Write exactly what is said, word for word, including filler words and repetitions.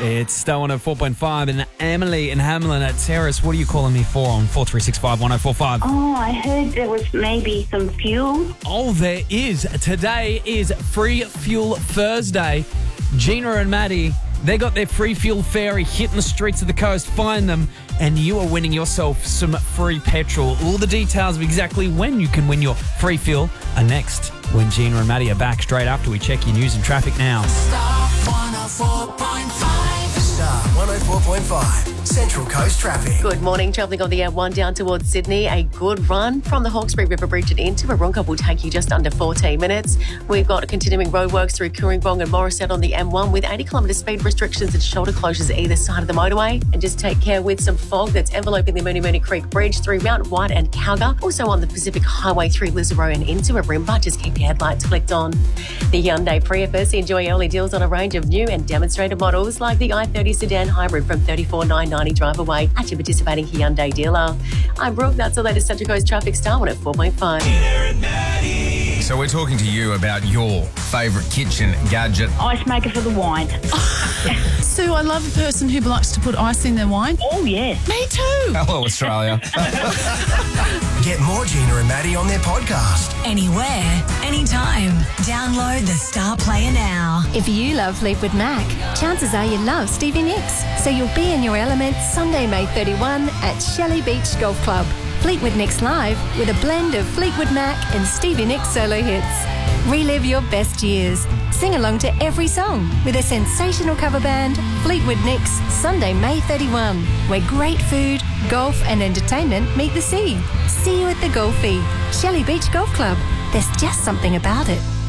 It's Star one oh four point five and Emily and Hamlin at Terrace. What are you calling me for on four three six five, one oh four five? Oh, I heard there was maybe some fuel. Oh, there is. Today is Free Fuel Thursday. Gina and Maddie, they got their free fuel ferry hitting the streets of the coast. Find them, and you are winning yourself some free petrol. All the details of exactly when you can win your free fuel are next when Gina and Maddie are back straight after we check your news and traffic now. Star one oh four point five. Star one oh four point five. Central Coast traffic. Good morning. Travelling on the M one down towards Sydney. A good run from the Hawkesbury River Bridge and into Warunga will take you just under fourteen minutes. We've got continuing roadworks through Cooranbong and Morisset on the M one with eighty kilometre speed restrictions and shoulder closures either side of the motorway. And just take care with some fog that's enveloping the Mooney Mooney Creek Bridge through Mount White and Calga. Also on the Pacific Highway through Lisaro and into Arimba. Just keep your headlights flicked on. The Hyundai Prius. Enjoy early deals on a range of new and demonstrated models like the i thirty sedan hybrid from thirty-four thousand nine hundred ninety drive away at your participating Hyundai dealer. I'm Brooke. That's the latest Central Coast traffic. Star one at four point five. So we're talking to you about your favourite kitchen gadget. Ice maker for the wine. Sue, I love a person who likes to put ice in their wine. Oh, yeah. Me too. Hello, Australia. Get more Gina and Maddie on their podcast. Anywhere, anytime. Download the Star Player now. If you love Fleetwood Mac, chances are you love Stevie Nicks. So you'll be in your element Sunday, May thirty-first at Shelley Beach Golf Club. Fleetwood Nicks live with a blend of Fleetwood Mac and Stevie Nicks solo hits. Relive your best years. Sing along to every song with a sensational cover band, Fleetwood Nicks, Sunday, May thirty-first, where great food, golf and entertainment meet the sea. See you at the Golfie, Shelley Beach Golf Club. There's just something about it.